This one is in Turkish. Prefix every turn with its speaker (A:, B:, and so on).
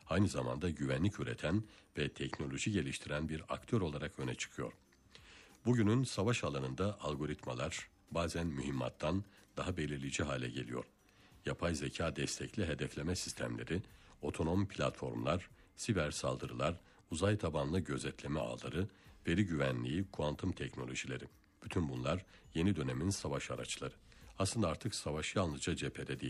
A: aynı zamanda güvenlik üreten ve teknoloji geliştiren bir aktör olarak öne çıkıyor. Bugünün savaş alanında algoritmalar bazen mühimmattan daha belirleyici hale geliyor. Yapay zeka destekli hedefleme sistemleri, otonom platformlar, siber saldırılar, uzay tabanlı gözetleme ağları, veri güvenliği, kuantum teknolojileri. Bütün bunlar yeni dönemin savaş araçları. Aslında artık savaş yalnızca cephede değil,